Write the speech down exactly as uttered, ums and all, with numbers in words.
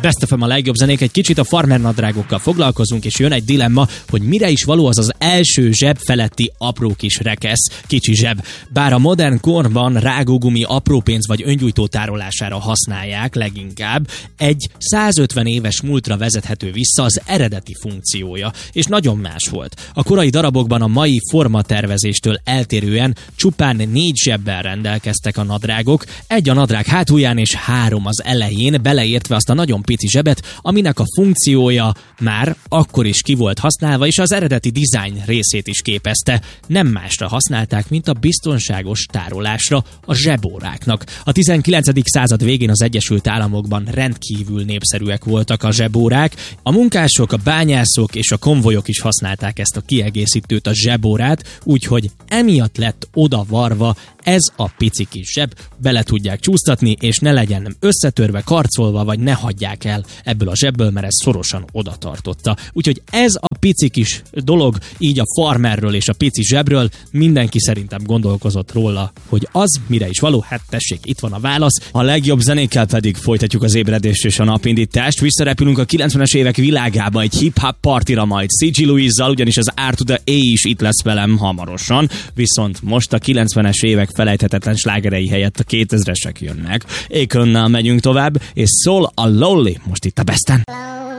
Best of em a legjobb zenék, egy kicsit a farmer nadrágokkal foglalkozunk, és jön egy dilemma, hogy mire is való az az első zseb feletti apró kis rekesz, kicsi zseb. Bár a modern korban rágógumi aprópénz vagy öngyújtó tárolására használják leginkább, egy százötven éves múltra vezethető vissza az eredeti funkciója, és nagyon más volt. A korai darabokban a mai formatervezéstől eltérően csupán négy zsebbel rendelkeztek a nadrágok, egy a nadrág hátulján és három az elején, beleértve azt a nagyon pici zsebet, aminek a funkciója már akkor is ki volt használva, és az eredeti dizájn részét is képezte. Nem másra használták, mint a biztonságos tárolásra a zsebóráknak. A tizenkilencedik század végén az Egyesült Államokban rendkívül népszerűek voltak a zsebórák. A munkások, a bányászok és a konvojok is használták ezt a kiegészítőt, a zsebórát, úgyhogy emiatt lett odavarva ez a pici kis zseb, bele tudják csúsztatni, és ne legyen összetörve, karcolva, vagy ne hagyják el ebből a zsebből, mert ez szorosan oda tartotta. Úgyhogy ez a pici kis dolog, így a farmerről és a pici zsebről, mindenki szerintem gondolkozott róla, hogy az mire is való. Hát tessék, itt van a válasz. A legjobb zenékkel pedig folytatjuk az ébredést és a napindítást. Visszarepülünk a kilencvenes évek világába egy hip-hop partira majd C G Louise-zal, ugyanis az R to the A is itt lesz velem hamarosan, viszont most a kilencvenes évek felejthetetlen slágerei helyett a kétezresek jönnek. Akronnal megyünk tovább, és szól a Lonely most itt a Besten.